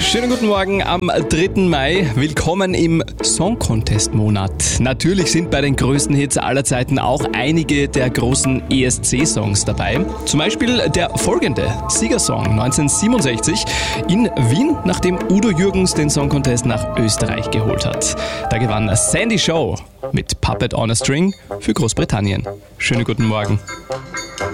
Schönen guten Morgen am 3. Mai. Willkommen im Song Contest Monat. Natürlich sind bei den größten Hits aller Zeiten auch einige der großen ESC-Songs dabei. Zum Beispiel der folgende Siegersong 1967 in Wien, nachdem Udo Jürgens den Song Contest nach Österreich geholt hat. Da gewann Sandy Shaw mit Puppet on a String für Großbritannien. Schönen guten Morgen.